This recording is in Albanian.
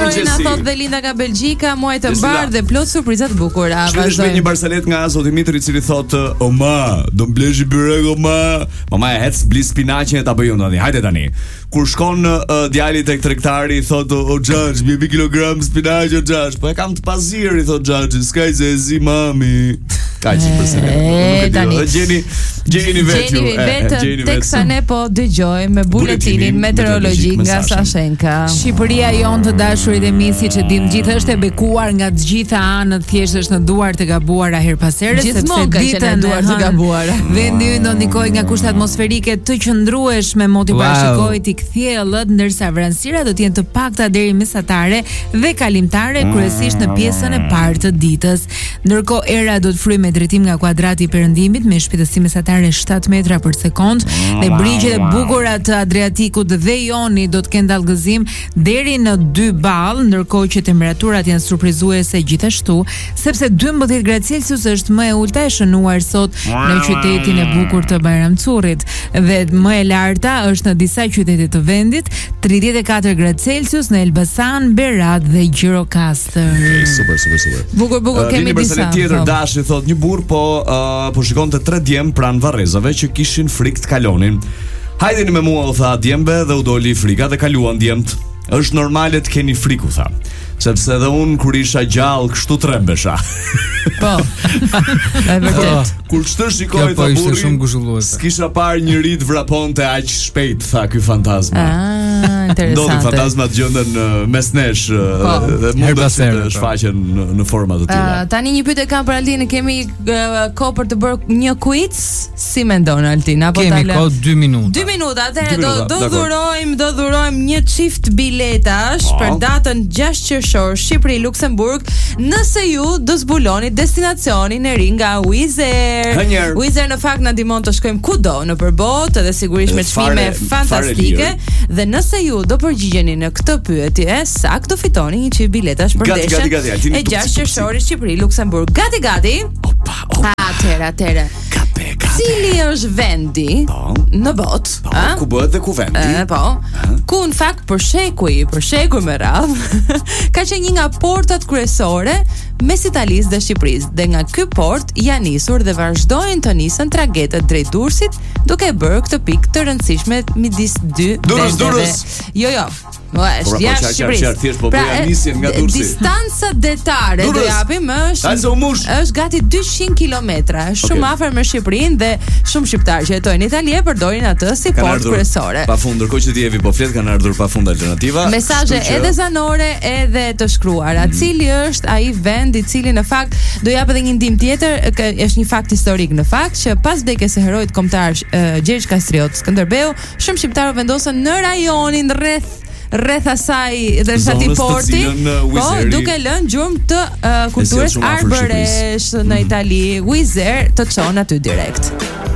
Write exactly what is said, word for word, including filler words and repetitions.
Lori na thot dhe Linda nga Belgjika, muaj të mbar dhe plot surpriza të bukura. Vazhdojmë. Një barsalet nga zoti Mitri, i cili thotë: "O ma, do mblesh byrek o ma." Mama e hec bli spinaqin e ta bëjon tani. Hajde tani. Kur shkon uh, djali tek tregtari, thotë: "O xhax, mi një kilogram spinaq o xhax." Po e kam të pazir, i thotë xhaxhi, "S'ka se e zi mami." Kaq si përse. Nuk e di. Gjeni, gjeni vetë. Gjeni vetë teksa ne po dëgjojmë me buletinin meteorologjik nga Sashenka. Shqipëria jon të dashurit e mi, siç e dim gjithë, është e bekuar nga të gjitha anët, thjesht është në duar të gabuara her pas here, sepse ditën duar të gabuara. Vendi ynë do ndikojë nga kushte atmosferike të qëndrueshme, moti wow. parashikohet i kthjellët, ndërsa vranësira do të jenë të pakta deri mesatare dhe kalimtare, kryesisht në pjesën e parë të ditës. Ndërkohë era do të fryjë me drejtim nga kuadrati i perëndimit me shpejtësi mesatare shtat metra për sekond, dhe brigjet e bukura të Adriatikut dhe Joni do të kenë dallgëzim deri në dy ball, ndërkohë që temperaturat janë surprizuese gjithashtu, sepse dymbëdhjetë gradë Celsius është më e ulta e shënuar sot në qytetin e bukur të Bajramçurrit, dhe më e larta është në disa qytete të vendit, tridhjetë e katër gradë Celsius në Elbasan, Berat dhe Gjirokastër. Okay, super, super, super. Bukur, bukur, kemi disa. Tjetër dashi thot një burr po uh, po shikonte tre djem pranë varrezave që kishin frikë të kalonin. Hajdeni me mua, u tha djembe, dhe u doli frika dhe kaluan djemt. Është normale të keni friku, tha. Sepse edhe unë kur isha gjallë kështu trembesha. Po. E vërtet. Kur çtë shikoj tha burri, s'kisha parë njëri të vraponte aq shpejt, tha ky fantazma. Ah, interesante. Ndodhin fantazmat gjenden uh, mes nesh uh, dhe mund të shfaqen në, në forma të tilla. Uh, tani një pyetje kam për Altin, kemi uh, kohë për të bërë një quiz? Si mendon Altin? Apo kemi kohë dy minuta. dy minuta. Atëherë do do dhurojmë, do dhurojmë një çift biletash oh. për datën gjashtë qershor Shqipëri-Luksemburg, nëse ju do zbuloni destinacionin e ri nga Wizz Air. Wizz Air në fakt na ndihmon të shkojmë kudo në përbot, edhe sigurisht me çmime fantastike. Dhe nëse ju do përgjigjeni në këtë pyetje, saktë fitoni një çift biletash për ndeshjen e gjashtë qershorit Shqipëri-Luksemburg. Gati, gati? Opa, opa. Atëherë, atëherë. Cili është vendi po, në botë, po, ku bëhet dhe ku vendi? E, po, a? Ku në fakt për shekuj, për shekuj me radhë, ka qenë një nga portat kryesore mes Italisë dhe Shqipërisë, dhe nga ky port janë nisur dhe vazhdojnë të nisën tragedët drejt Durrësit, duke bërë këtë pikë të rëndësishme midis dy Durrës, Durrës. Jo, jo. No, është jashtë Shqipërisë. Po bëja nisjen nga Durrësi. Distanca detare do japim është është gati dyqind kilometra, është shumë afër me Shqipërinë dhe shumë shqiptarë që jetojnë në Itali e përdorin atë si port kryesore. Pafund, ndërkohë që ti jevi po flet, kanë ardhur pafund alternativa. Mesazhe edhe zanore edhe të shkruara. Mm. Cili është ai vend i cili në fakt do jap edhe një ndihmë tjetër, është një fakt historik në fakt që pas vdekjes së heroit kombëtar uh, Gjergj Kastriot Skënderbeu, shumë shqiptarë vendosën në rajonin rreth rreth asaj dhe ati porti, po, duke lënë gjurmë të uh, kulturës arbëresh në Itali. Wizz Air të çon aty direkt.